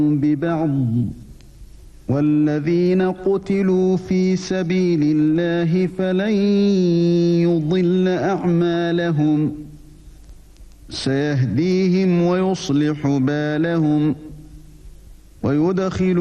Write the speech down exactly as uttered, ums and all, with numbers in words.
ببعض والذين قتلوا في سبيل الله فلن يضل أعمالهم سيهديهم ويصلح بالهم ويدخل